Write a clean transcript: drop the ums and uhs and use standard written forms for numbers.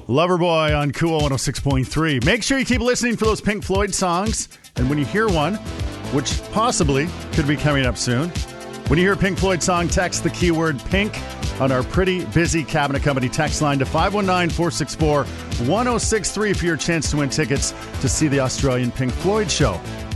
Loverboy on Cool 106.3. Make sure you keep listening for those Pink Floyd songs. And when you hear one, which possibly could be coming up soon, when you hear a Pink Floyd song, text the keyword pink on our pretty busy Cabinet Company text line to 519-464-1063 for your chance to win tickets to see the Australian Pink Floyd show.